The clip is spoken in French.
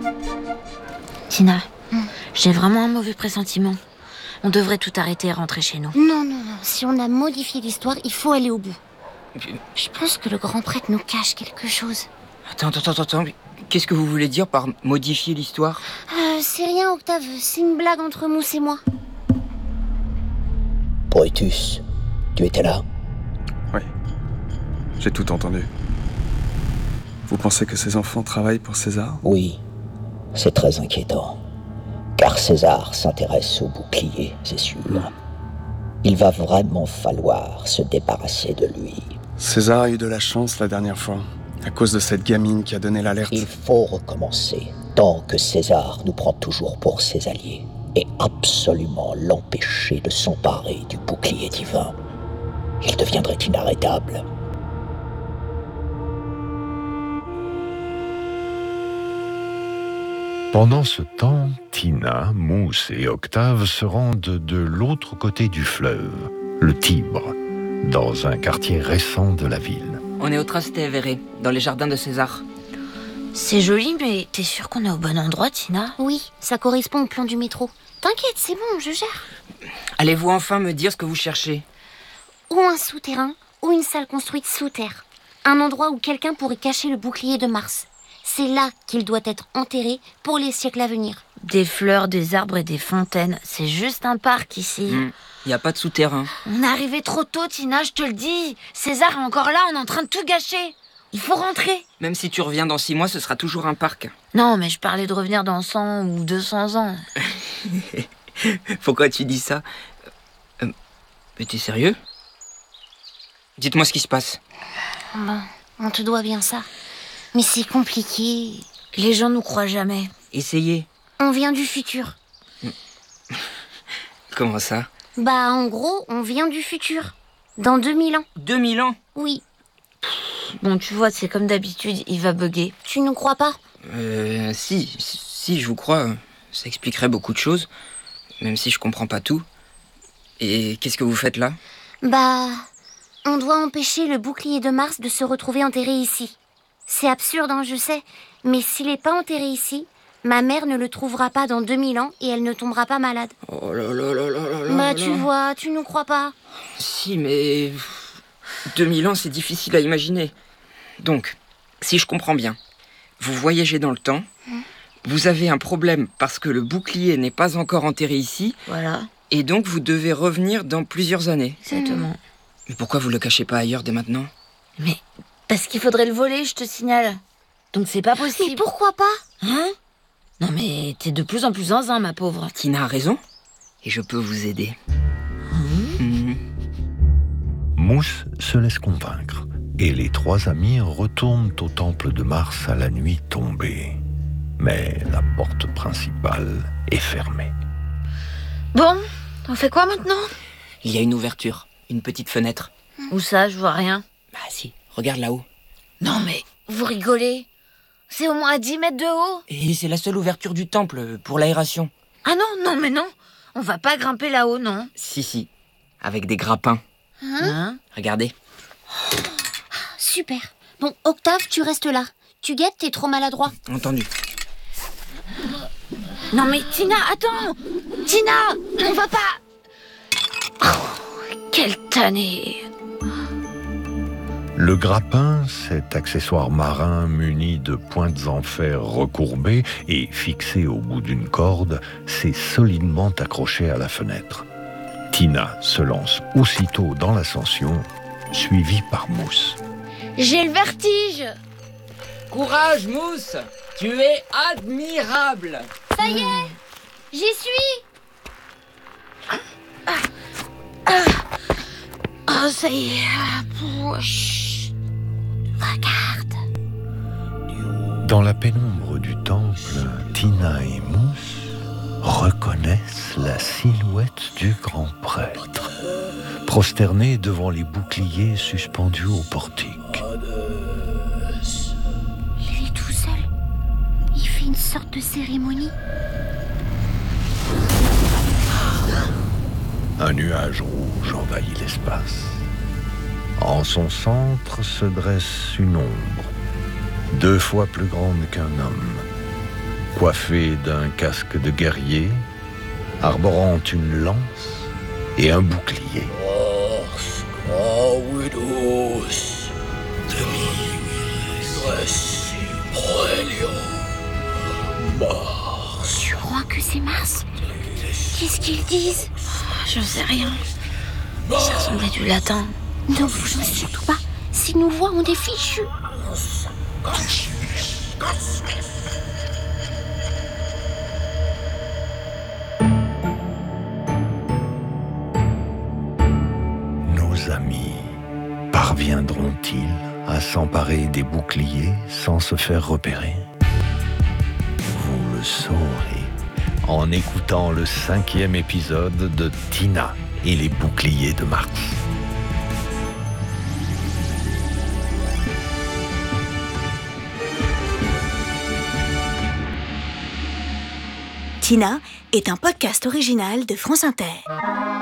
Tina, j'ai vraiment un mauvais pressentiment. On devrait tout arrêter et rentrer chez nous. Non. Si on a modifié l'histoire, il faut aller au bout. Je pense que le grand prêtre nous cache quelque chose. Attends. Qu'est-ce que vous voulez dire par modifier l'histoire ? C'est rien, Octave. C'est une blague entre Mousse et moi. Brutus, tu étais là ? Oui, j'ai tout entendu. Vous pensez que ces enfants travaillent pour César ? Oui, c'est très inquiétant. Car César s'intéresse au bouclier, c'est sûr. Il va vraiment falloir se débarrasser de lui. César a eu de la chance la dernière fois, à cause de cette gamine qui a donné l'alerte. Il faut recommencer, tant que César nous prend toujours pour ses alliés, et absolument l'empêcher de s'emparer du bouclier divin. Il deviendrait inarrêtable. Pendant ce temps, Tina, Mousse et Octave se rendent de l'autre côté du fleuve, le Tibre, dans un quartier récent de la ville. On est au Trastevere, dans les jardins de César. C'est joli, mais t'es sûre qu'on est au bon endroit, Tina ? Oui, ça correspond au plan du métro. T'inquiète, c'est bon, je gère. Allez-vous enfin me dire ce que vous cherchez ? Ou un souterrain, ou une salle construite sous terre. Un endroit où quelqu'un pourrait cacher le bouclier de Mars. C'est là qu'il doit être enterré pour les siècles à venir. Des fleurs, des arbres et des fontaines. C'est juste un parc ici. Il n'y a pas de souterrain. On est arrivé trop tôt, Tina, je te le dis. César est encore là, on est en train de tout gâcher. Il faut rentrer. Même si tu reviens dans 6 mois, ce sera toujours un parc. Non, mais je parlais de revenir dans 100 ou 200 ans. Pourquoi tu dis ça ? Mais t'es sérieux ? Dites-moi ce qui se passe. Bon, on te doit bien ça. Mais c'est compliqué. Les gens nous croient jamais. Essayez. On vient du futur. Comment ça ? En gros, on vient du futur. Dans 2000 ans. 2000 ans ? Oui. Bon, tu vois, c'est comme d'habitude, il va bugger. Tu nous crois pas ? Si, je vous crois. Ça expliquerait beaucoup de choses. Même si je comprends pas tout. Et qu'est-ce que vous faites là ? On doit empêcher le bouclier de Mars de se retrouver enterré ici. C'est absurde, hein, je sais. Mais s'il n'est pas enterré ici, ma mère ne le trouvera pas dans 2000 ans et elle ne tombera pas malade. Oh là là là là là là. Tu vois, tu nous crois pas ? Si, mais 2000 ans, c'est difficile à imaginer. Donc, si je comprends bien, vous voyagez dans le temps, vous avez un problème parce que le bouclier n'est pas encore enterré ici, Voilà. et donc vous devez revenir dans plusieurs années. Exactement. Mais pourquoi vous le cachez pas ailleurs dès maintenant ? Mais parce qu'il faudrait le voler, je te signale. Donc c'est pas possible. Mais pourquoi pas ? Hein ? Non mais t'es de plus en plus zinzin, ma pauvre. Tina a raison, et je peux vous aider. Mousse se laisse convaincre, et les trois amis retournent au temple de Mars à la nuit tombée. Mais la porte principale est fermée. Bon, on fait quoi maintenant ? Il y a une ouverture, une petite fenêtre. Où ça, je vois rien. Si, regarde là-haut. Non mais, vous rigolez ? C'est au moins à 10 mètres de haut. Et c'est la seule ouverture du temple pour l'aération. Ah non, mais non. On va pas grimper là-haut, non. Si, avec des grappins. Hein ? Regardez. Super. Bon, Octave, tu restes là. Tu guettes, t'es trop maladroit. Entendu. Non mais Tina, attends ! Tina, on va pas... Oh, quelle tannée ! Le grappin, cet accessoire marin muni de pointes en fer recourbées et fixé au bout d'une corde, s'est solidement accroché à la fenêtre. Tina se lance aussitôt dans l'ascension, suivie par Mousse. J'ai le vertige ! Courage, Mousse! Tu es admirable! Ça y est, j'y suis. Oh, ça y est. Chut. Regarde. Dans la pénombre du temple, Tina et Mousse reconnaissent la silhouette du grand prêtre, prosterné devant les boucliers suspendus au portique. Il est tout seul. Il fait une sorte de cérémonie. Un nuage rouge envahit l'espace. En son centre se dresse une ombre, 2 fois plus grande qu'un homme. coiffés d'un casque de guerrier, arborant une lance et un bouclier. Tu crois que c'est Mars? Qu'est-ce qu'ils disent? Je sais rien. Ça ressemblait du latin. Ne bougeons surtout pas. S'ils nous voient, on est fichus. Nos amis parviendront-ils à s'emparer des boucliers sans se faire repérer? Vous le saurez en écoutant le 5e épisode de Tina et les boucliers de Mars. Tina est un podcast original de France Inter.